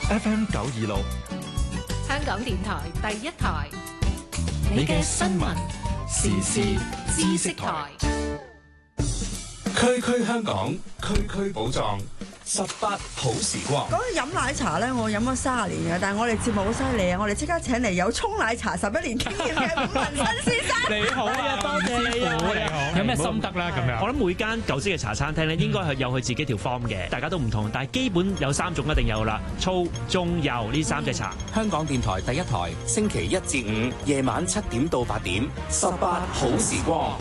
FM 926， 香港電台第一台，你嘅新聞時事知識台， 區區香港，區區寶藏，18好時光。 講起飲奶茶咧，我飲咗30年嘅，但係我哋節目好犀利啊！我哋即刻請嚟有沖奶茶11年經驗嘅伍文新先生。 你好啊，多謝你啊！有咩心得啦？咁樣，我諗每間舊式嘅茶餐廳咧，應該係有佢自己條 form 嘅，大家都唔同，但係基本有3種一定有啦，粗、中、幼呢3隻茶。 香港電台第一台，星期1至5夜晚7點到8點，18好時光。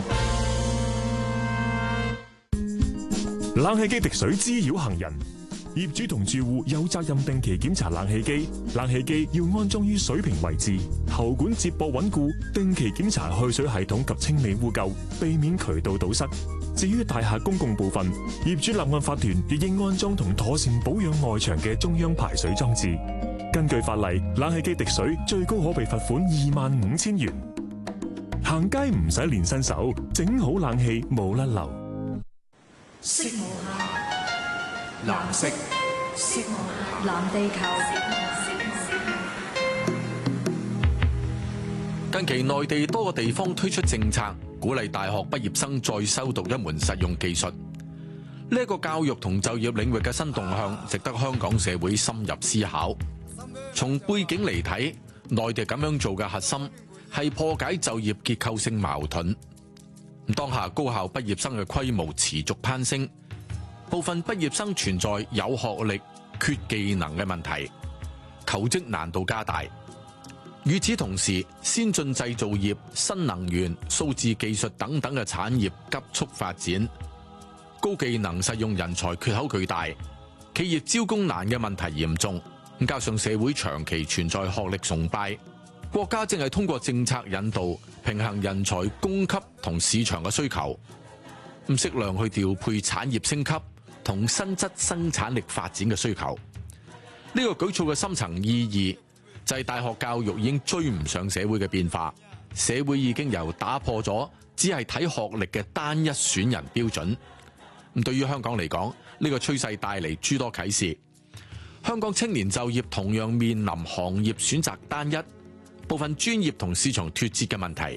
冷氣機滴水滋擾行人，業主同住戶有責任定期檢查冷氣機。冷氣機要安裝於水平位置，喉管接駁穩固，定期檢查去水系統及清理污垢，避免渠道堵塞。至於大廈公共部分，業主立案法團亦應安裝同妥善保養外牆嘅中央排水裝置。根據法例，冷氣機滴水最高可被罰款25,000元。行街唔使練新手，整好冷氣冇甩漏。 色無限， 藍色， 色無限，藍地球。 近期內地多個地方推出政策，鼓勵大學畢業生再修讀一門實用技術。呢個教育同就業領域嘅新動向，值得香港社會深入思考。從背景嚟睇，內地咁樣做嘅核心係破解就業結構性矛盾。當下高校畢業生嘅規模持續攀升，部分畢業生存在有學歷缺技能嘅問題，求職難度加大。與此同時，先進製造業、新能源、數字技術等等嘅產業急速發展，高技能實用人才缺口巨大，企業招工難嘅問題嚴重。加上社會長期存在學歷崇拜，國家正係通過政策引導平衡人才供給同市場嘅需求，適量去調配產業升級同新質生產力發展嘅需求。呢個舉措嘅深層意義就係大學教育已經追唔上社會嘅變化，社會已經由打破咗只係睇學歷嘅單一選人標準。咁對於香港嚟講，呢個趨勢帶嚟諸多啟示。香港青年就業同樣面臨行業選擇單一、部分專業同市場脫節嘅問題。